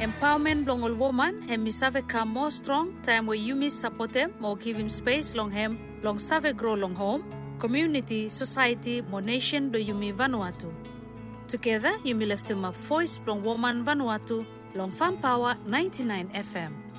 Empowerment long all woman and mi save come more strong time where you miss support them more give him space long him long save grow long home community society more nation do you mi Vanuatu. Together you mi lift him up voice long woman Vanuatu long Farm Power 99 FM.